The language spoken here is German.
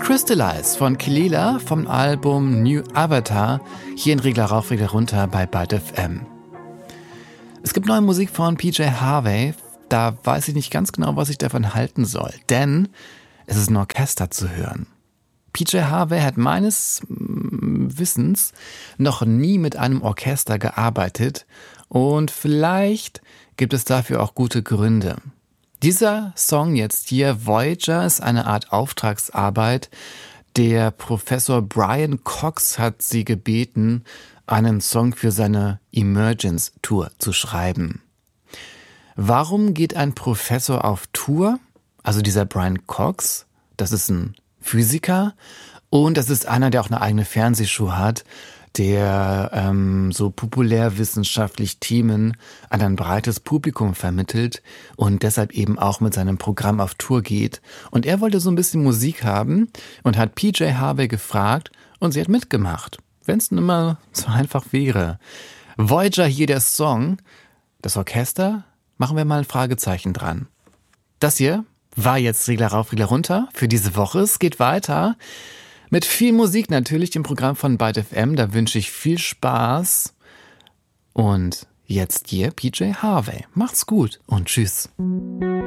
Crystallize von Kelela vom Album New Avatar, hier in Regler rauf, Regler runter bei Byte FM. Es gibt neue Musik von PJ Harvey, da weiß ich nicht ganz genau, was ich davon halten soll, denn es ist ein Orchester zu hören. PJ Harvey hat meines Wissens noch nie mit einem Orchester gearbeitet und vielleicht gibt es dafür auch gute Gründe. Dieser Song jetzt hier, Voyager, ist eine Art Auftragsarbeit. Der Professor Brian Cox hat sie gebeten, einen Song für seine Emergence Tour zu schreiben. Warum geht ein Professor auf Tour? Also dieser Brian Cox, das ist ein Physiker und das ist einer, der auch eine eigene Fernsehshow hat, der so populärwissenschaftlich Themen an ein breites Publikum vermittelt und deshalb eben auch mit seinem Programm auf Tour geht. Und er wollte so ein bisschen Musik haben und hat PJ Harvey gefragt und sie hat mitgemacht, wenn es nun mal so einfach wäre. Voyager, hier der Song, das Orchester, machen wir mal ein Fragezeichen dran. Das hier war jetzt Regler rauf, Regler runter für diese Woche. Es geht weiter mit viel Musik natürlich, dem Programm von Byte FM. Da wünsche ich viel Spaß. Und jetzt hier PJ Harvey. Macht's gut und tschüss.